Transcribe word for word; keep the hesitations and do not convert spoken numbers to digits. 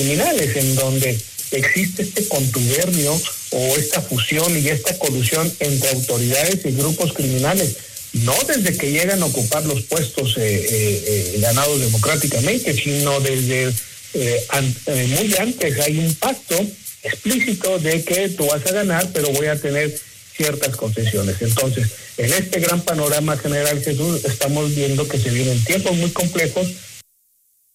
criminales, en donde existe este contubernio o esta fusión y esta colusión entre autoridades y grupos criminales, no desde que llegan a ocupar los puestos eh, eh, eh, ganados democráticamente, sino desde eh, an, eh, muy antes. Hay un pacto explícito de que tú vas a ganar, pero voy a tener ciertas concesiones. Entonces, en este gran panorama general, Jesús, estamos viendo que se vienen tiempos muy complejos,